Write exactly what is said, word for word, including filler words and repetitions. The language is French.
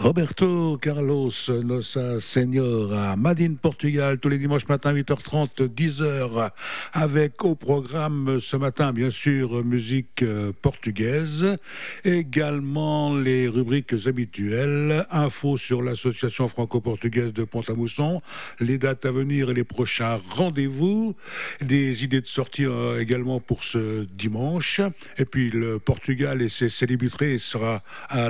Roberto Carlos Nossa Senhora, Made in Portugal, tous les dimanches matin, huit heures trente, dix heures, avec au programme ce matin, bien sûr, musique portugaise, également les rubriques habituelles, infos sur l'association franco-portugaise de Pont-à-Mousson, les dates à venir et les prochains rendez-vous, des idées de sortie euh, également pour ce dimanche, et puis le Portugal et ses célébrités sera à